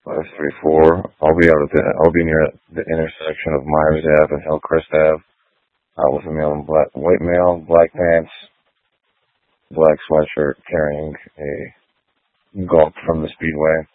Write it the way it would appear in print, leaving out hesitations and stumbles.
534. I'll be near the intersection of Myers Ave and Hillcrest Ave. With a white male, black pants, black sweatshirt, carrying a gulp from the Speedway.